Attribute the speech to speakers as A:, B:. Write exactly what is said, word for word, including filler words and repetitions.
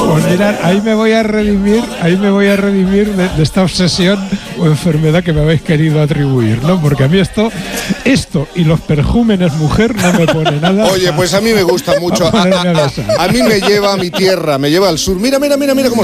A: Pues mirad, ahí me voy a redimir, ahí me voy a redimir de, de esta obsesión o enfermedad que me habéis querido atribuir, ¿no? Porque a mí esto, esto y los perjúmenes mujer no me pone nada.
B: Oye, pues a mí me gusta mucho. A, a, a, a mí me lleva a mi tierra, me lleva al sur. Mira, mira, mira, mira cómo